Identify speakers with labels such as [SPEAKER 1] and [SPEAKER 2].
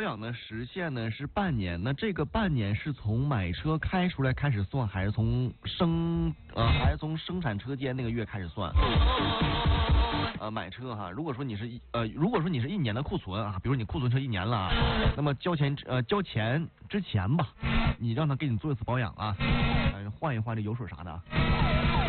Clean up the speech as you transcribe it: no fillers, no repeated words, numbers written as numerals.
[SPEAKER 1] 养的时限呢是半年，那这个半年是从买车开出来开始算，还是从生产车间那个月开始算？买车哈，如果说你是一年的库存啊，比如你库存车1年了啊，那么交钱之前吧，你让他给你做一次保养啊，换一换这油水啥的。